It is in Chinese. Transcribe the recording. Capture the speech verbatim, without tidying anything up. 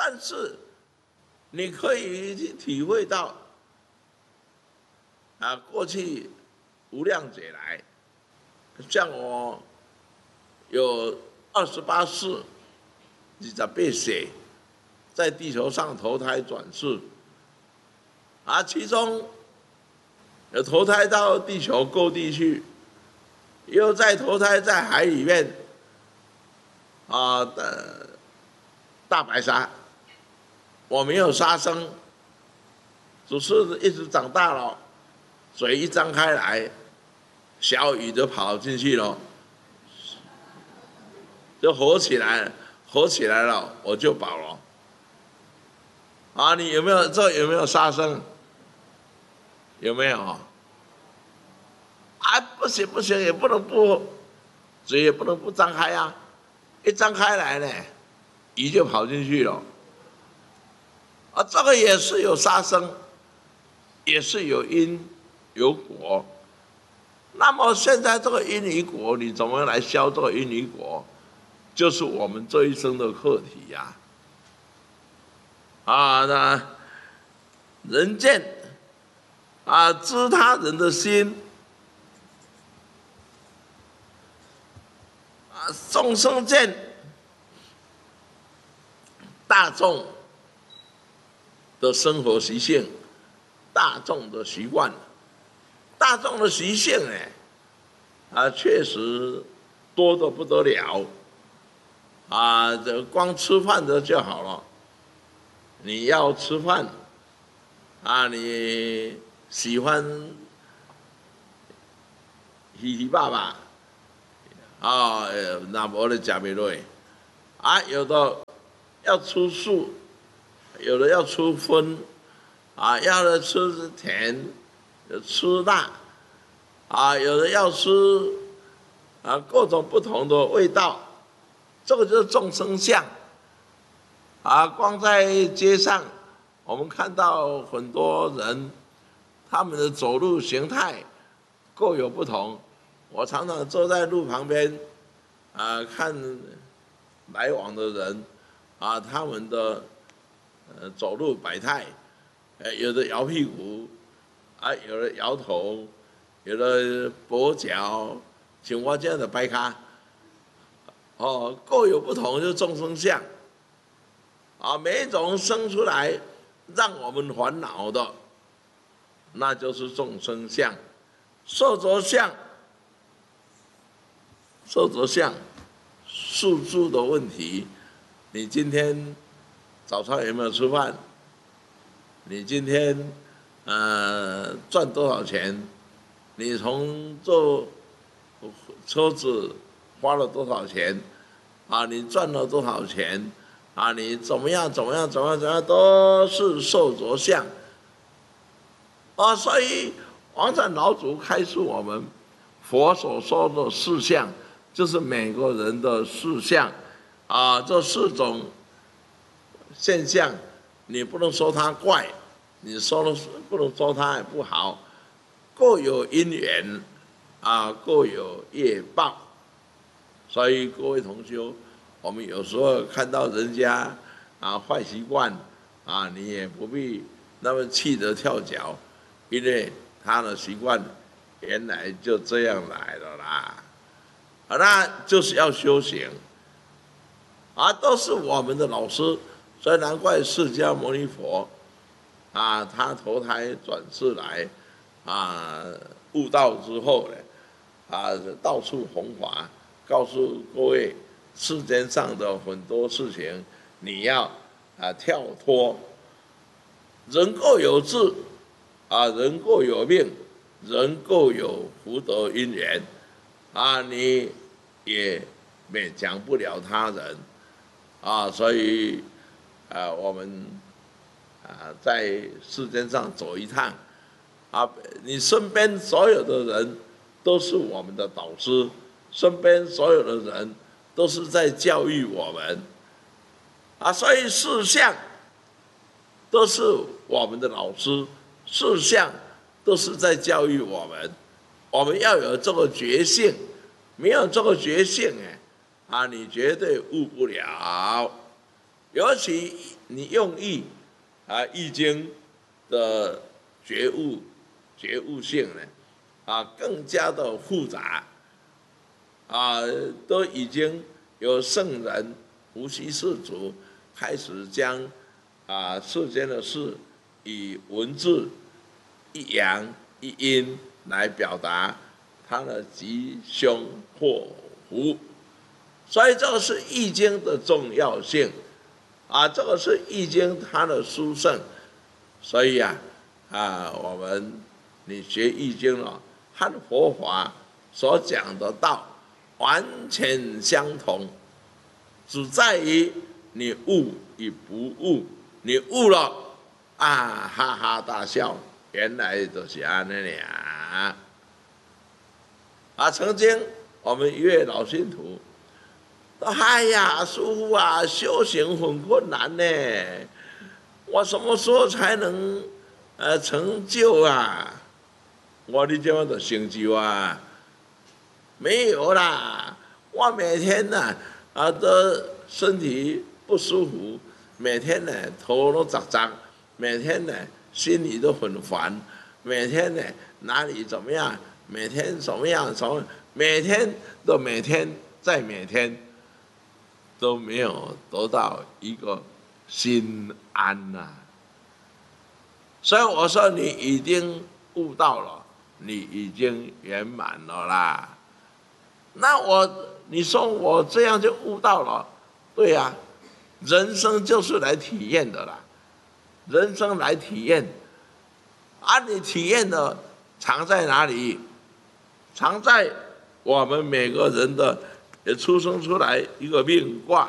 但是你可以去体会到，啊，过去无量劫来，像我有二十八世，你在被写，在地球上投胎转世，啊，其中有投胎到地球各地去，又再投胎在海里面，啊的大白鲨，我没有杀生，只是一直长大了，嘴一张开来，小鱼就跑进去了，就活起来，活起来了，我就饱了。啊，你有没有这有没有杀生？有没有？啊，不行不行，也不能不，嘴也不能不张开啊！一张开来呢，鱼就跑进去了。啊，这个也是有杀生，也是有因有果。那么现在这个因与果，你怎么来消这个因与果？就是我们这一生的课题呀、啊。啊，那人见啊，知他人的心啊，众生见大众的生活习性，大众的习惯，大众的习性呢，啊，确实多得不得了。啊，这光吃饭的就好了。你要吃饭，啊，你喜欢稀稀爸爸，啊，那无咧食袂落，啊，有的要吃素，有的要吃荤，啊，要的吃甜，吃辣，啊，有的要吃啊各种不同的味道。这个就是众生相，啊，光在街上，我们看到很多人，他们的走路形态各有不同。我常常坐在路旁边，啊，看来往的人，啊，他们的呃走路百态，呃，有的摇屁股，啊，有的摇头，有的跛脚，像我这样的摆卡。哦，各有不同，就是众生相。啊，每一种生出来让我们烦恼的，那就是众生相。受着相，受着相，宿住的问题。你今天早上有没有吃饭？你今天呃赚多少钱？你从坐车子花了多少钱？啊，你赚了多少钱？啊，你怎么样？怎么样？怎么样？怎么样？都是受着相。啊，所以王禅老祖开示我们，佛所说的四相，就是每个人的四相。啊，这四种现象，你不能说它怪，你说了不能说它不好，各有因缘，啊，各有业报。所以各位同修，我们有时候看到人家啊坏习惯啊，你也不必那么气得跳脚，因为他的习惯原来就这样来了啦。啊，那就是要修行啊，都是我们的老师，所以难怪释迦牟尼佛啊，他投胎转世来啊，悟道之后呢，啊，到处弘法。告诉各位，世间上的很多事情，你要啊跳脱。人各有志，啊，人各有命，人各有福德因缘，啊，你也勉强不了他人，啊，所以啊，我们啊在世间上走一趟，啊，你身边所有的人都是我们的导师。身边所有的人都是在教育我们，啊，所以四相都是我们的老师，四相都是在教育我们。我们要有这个觉性，没有这个觉性，哎，啊，你绝对悟不了。尤其你用意啊，《易经》的觉悟、觉悟性呢，啊，更加的复杂，啊，都已经有圣人伏羲氏族开始将啊世间的事以文字一阳一阴来表达它的吉凶祸福，所以这个是《易经》的重要性。啊，这个是《易经》它的殊胜，所以啊，啊，我们你学《易经》了，和佛法所讲的道完全相同，只在于你悟与不悟。你悟了，啊，哈哈大笑，原来就是安尼呀。啊，曾经我们一位老信徒。哎呀，师父啊，修行很困难呢，我什么时候才能呃成就啊？我你这样的成就啊？没有啦，我每天呢啊都身体不舒服，每天呢头都胀胀，每天呢心里都很烦，每天呢哪里怎么样，每天怎么样怎么，每天都每天再每天。都没有得到一个心安呐、啊，所以我说你已经悟到了，你已经圆满了啦。那我你说我这样就悟到了，对呀、啊，人生就是来体验的啦，人生来体验，啊，你体验的藏在哪里？藏在我们每个人的。也出生出来一个命卦。